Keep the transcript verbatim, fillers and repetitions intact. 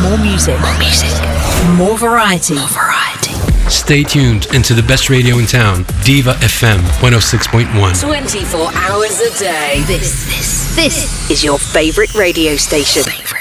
More music. More music. More variety. More variety. Stay tuned into the best radio in town, Diva F M one oh six point one. twenty-four hours a day. This, this, this is your favorite radio station. Favorite.